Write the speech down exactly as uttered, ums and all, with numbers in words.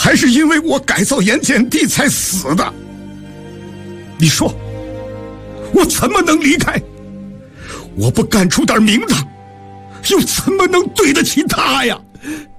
还是因为我改造盐碱地才死的？你说，我怎么能离开？我不干出点名堂，又怎么能对得起他呀？